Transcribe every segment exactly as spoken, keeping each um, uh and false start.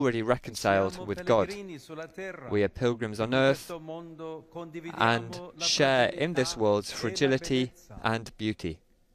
already reconciled with God. We are pilgrims on earth and share in this world's fragility and beauty.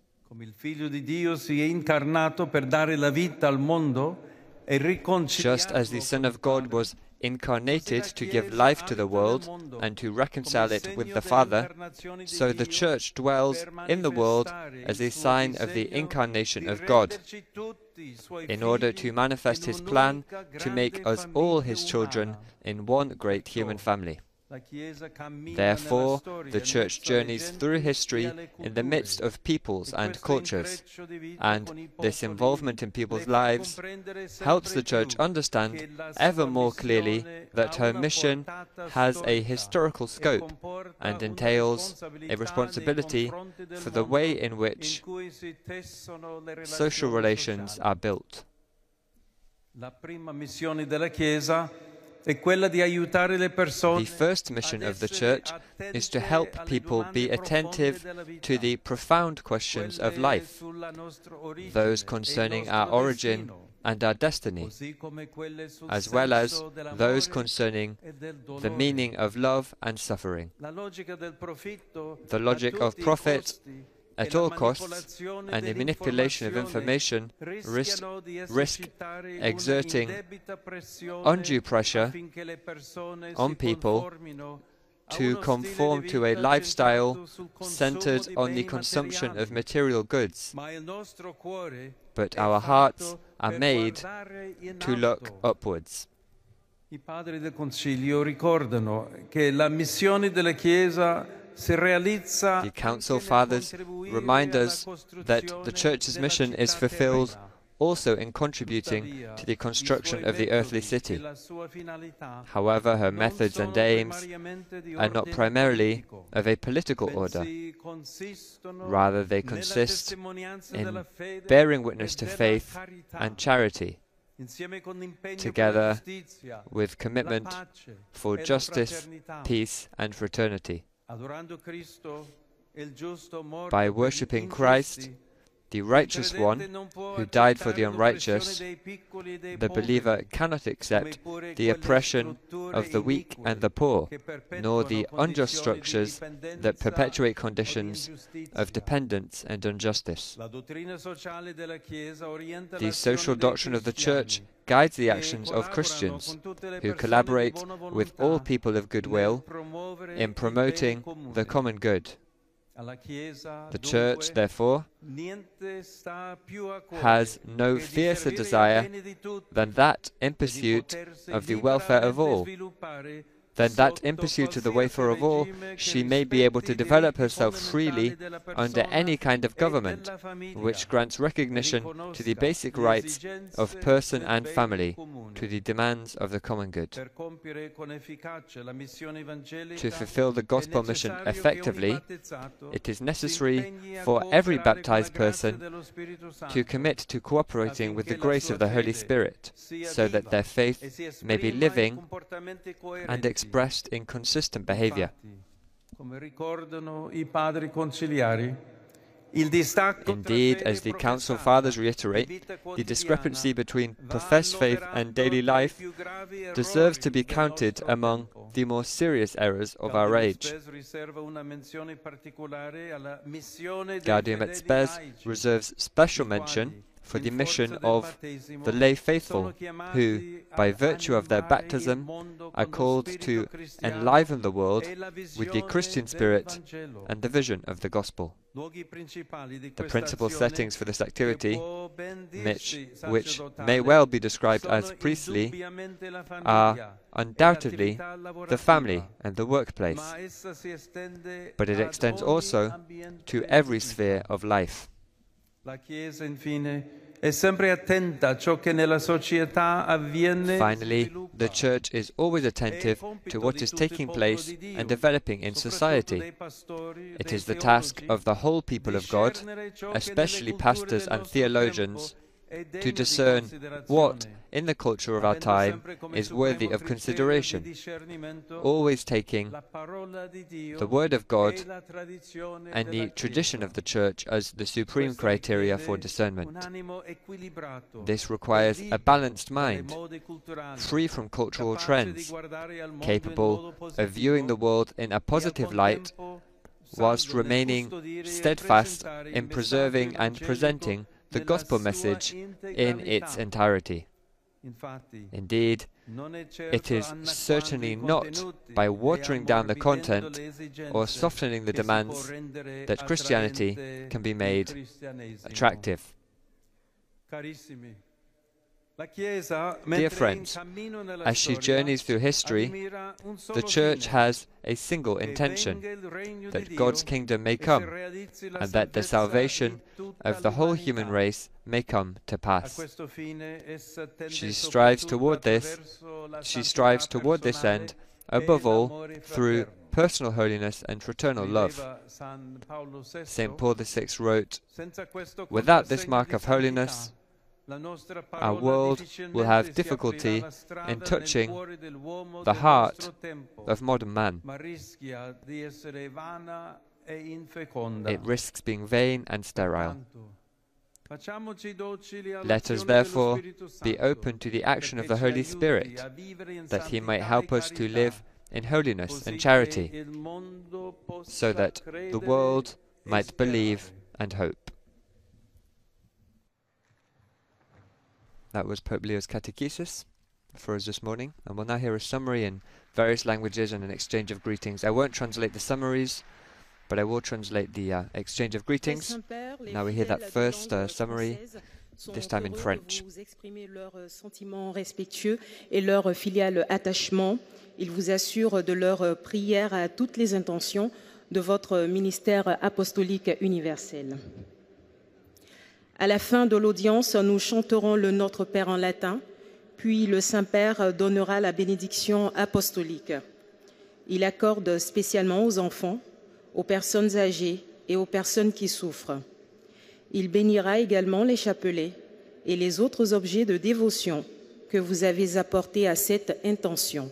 Just as the Son of God was incarnated to give life to the world and to reconcile it with the Father, so the Church dwells in the world as a sign of the incarnation of God, in order to manifest His plan to make us all His children in one great human family. Therefore, the Church journeys through history in the midst of peoples and cultures, and this involvement in people's lives helps the Church understand ever more clearly that her mission has a historical scope and entails a responsibility for the way in which social relations are built. The first mission of the Church is to help people be attentive to the profound questions of life, those concerning our origin and our destiny, as well as those concerning the meaning of love and suffering. The logic of profit at all costs and the manipulation of information risk, risk exerting undue pressure on people to conform to a lifestyle centered on the consumption of material goods. But our hearts are made to look upwards. I padri del Concilio ricordano che la missione della Chiesa The Council Fathers remind us that the Church's mission is fulfilled also in contributing to the construction of the earthly city. However, her methods and aims are not primarily of a political order. Rather, they consist in bearing witness to faith and charity, together with commitment for justice, peace, and fraternity. By worshipping Christ, the righteous one, who died for the unrighteous, the believer cannot accept the oppression of the weak and the poor, nor the unjust structures that perpetuate conditions of dependence and injustice. The social doctrine of the Church guides the actions of Christians, who collaborate with all people of goodwill in promoting the common good. The Church, therefore, has no fiercer desire than that in pursuit of the welfare of all, than that in pursuit of the welfare of all, she may be able to develop herself freely under any kind of government, which grants recognition to the basic rights of person and family, to the demands of the common good. To fulfill the gospel mission effectively, it is necessary for every baptized person to commit to cooperating with the grace of the Holy Spirit, so that their faith may be living and expressed in consistent behavior. Indeed, as the Council Fathers reiterate, the discrepancy between professed faith and daily life deserves to be counted among the more serious errors of our age. Gaudium et Spes reserves special mention for the mission of the lay faithful, who, by virtue of their baptism, are called to enliven the world with the Christian spirit and the vision of the gospel. The principal settings for this activity, which, which may well be described as priestly, are undoubtedly the family and the workplace, but it extends also to every sphere of life. Finally, the Church is always attentive to what is taking place and developing in society. It is the task of the whole people of God, especially pastors and theologians, to discern what, in the culture of our time, is worthy of consideration, always taking the Word of God and the tradition of the Church as the supreme criteria for discernment. This requires a balanced mind, free from cultural trends, capable of viewing the world in a positive light, whilst remaining steadfast in preserving and presenting the gospel message in its entirety. Indeed, it is certainly not by watering down the content or softening the demands that Christianity can be made attractive. Dear friends, as she journeys through history, the Church has a single intention, that God's kingdom may come, and that the salvation of the whole human race may come to pass. She strives toward this, she strives toward this end, above all, through personal holiness and fraternal love. Saint Paul the Sixth wrote, "Without this mark of holiness, our world will have difficulty in touching the heart of modern man. It risks being vain and sterile." Let us therefore be open to the action of the Holy Spirit, that He might help us to live in holiness and charity, so that the world might believe and hope. That was Pope Leo's catechesis for us this morning, and we'll now hear a summary in various languages and an exchange of greetings. I won't translate the summaries, but I will translate the uh, exchange of greetings. Now we hear that first uh, summary, this time in French. Vous exprimer leurs sentiments respectueux et leur filial attachement. Ils vous assurent de leur prière à toutes les intentions de votre ministère apostolique universel. À la fin de l'audience, nous chanterons le Notre Père en latin, puis le Saint-Père donnera la bénédiction apostolique. Il accorde spécialement aux enfants, aux personnes âgées et aux personnes qui souffrent. Il bénira également les chapelets et les autres objets de dévotion que vous avez apportés à cette intention.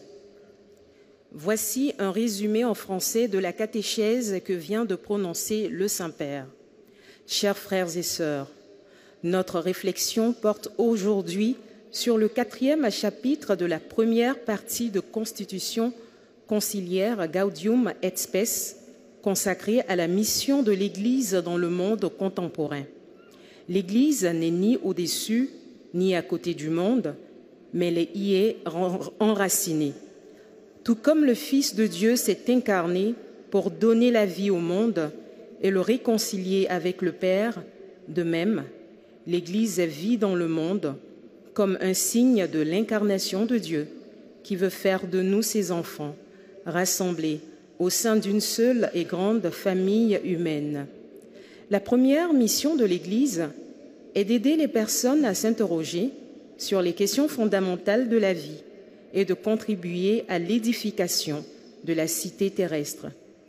Voici un résumé en français de la catéchèse que vient de prononcer le Saint-Père. Chers frères et sœurs, notre réflexion porte aujourd'hui sur le quatrième chapitre de la première partie de Constitution conciliaire Gaudium et Spes, consacrée à la mission de l'Église dans le monde contemporain. L'Église n'est ni au-dessus, ni à côté du monde, mais elle y est enracinée. Tout comme le Fils de Dieu s'est incarné pour donner la vie au monde et le réconcilier avec le Père, de même, l'Église vit dans le monde comme un signe de l'incarnation de Dieu, qui veut faire de nous ses enfants, rassemblés au sein d'une seule et grande famille humaine. La première mission de l'Église est d'aider les personnes à s'interroger sur les questions fondamentales de la vie et de contribuer à l'édification de la cité terrestre.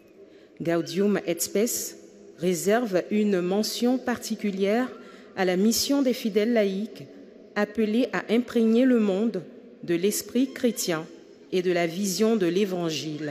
Gaudium et Spes réserve une mention particulière à la mission des fidèles laïcs appelés à imprégner le monde de l'esprit chrétien et de la vision de l'Évangile.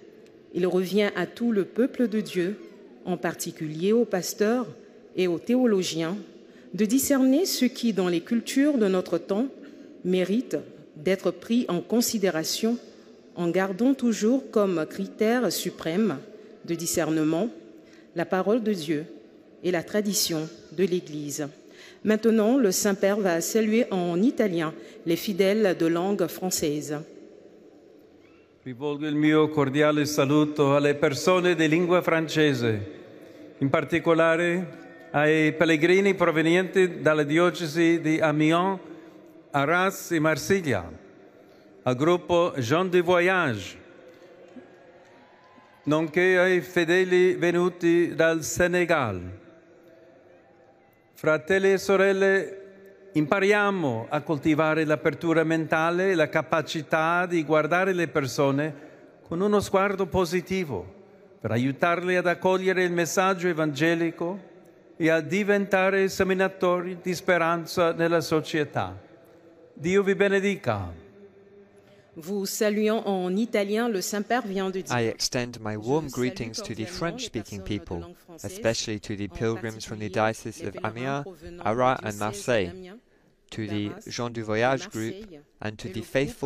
Il revient à tout le peuple de Dieu, en particulier aux pasteurs et aux théologiens, de discerner ce qui, dans les cultures de notre temps, mérite d'être pris en considération en gardant toujours comme critère suprême de discernement la parole de Dieu et la tradition de l'Église. Maintenant, le Saint-Père va saluer en italien les fidèles de langue française. Rivolgo il mio cordiale saluto alle persone di lingua francese, in particolare ai pellegrini provenienti dalle diocesi di Amiens, Arras e Marsiglia, al gruppo Gens du Voyage, nonché ai fedeli venuti dal Senegal. Fratelli e sorelle, impariamo a coltivare l'apertura mentale e la capacità di guardare le persone con uno sguardo positivo per aiutarle ad accogliere il messaggio evangelico e a diventare seminatori di speranza nella società. Dio vi benedica. Vous saluant en italien, le Saint-Père vient de dire. I extend my warm greetings to the French-speaking people, especially to the pilgrims from the Diocese of Amiens, Arras and Marseille, to the Gens du Voyage group, and to the faithful